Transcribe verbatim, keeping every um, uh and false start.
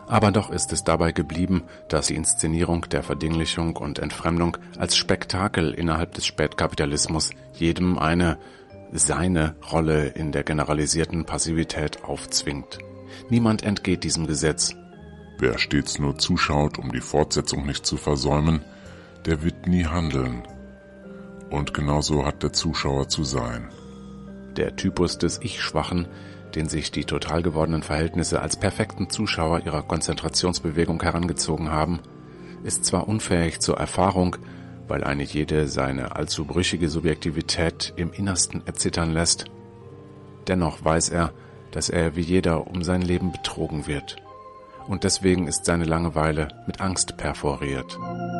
Aber doch ist es dabei geblieben, dass die Inszenierung der Verdinglichung und Entfremdung als Spektakel innerhalb des Spätkapitalismus jedem eine, seine Rolle in der generalisierten Passivität aufzwingt. Niemand entgeht diesem Gesetz. Wer stets nur zuschaut, um die Fortsetzung nicht zu versäumen, der wird nie handeln. Und genauso hat der Zuschauer zu sein. Der Typus des Ich-Schwachen, den sich die total gewordenen Verhältnisse als perfekten Zuschauer ihrer Konzentrationsbewegung herangezogen haben, ist zwar unfähig zur Erfahrung, weil eine jede seine allzu brüchige Subjektivität im Innersten erzittern lässt, dennoch weiß er, dass er wie jeder um sein Leben betrogen wird. Und deswegen ist seine Langeweile mit Angst perforiert.